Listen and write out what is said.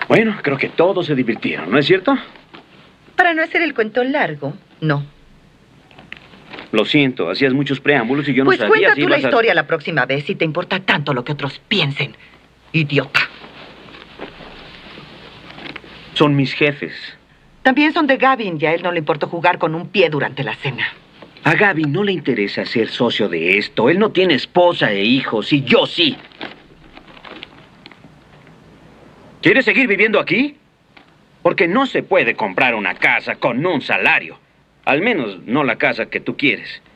Bueno, creo que todos se divirtieron, ¿no es cierto? Para no hacer el cuento largo, no. Lo siento, hacías muchos preámbulos y yo no Pues sabía cuenta si tú la ibas a... historia la próxima vez si te importa tanto lo que otros piensen. Idiota. Son mis jefes. También son de Gavin y a él no le importó jugar con un pie durante la cena. A Gaby no le interesa ser socio de esto. Él no tiene esposa e hijos y yo sí. ¿Quieres seguir viviendo aquí? Porque no se puede comprar una casa con un salario. Al menos no la casa que tú quieres.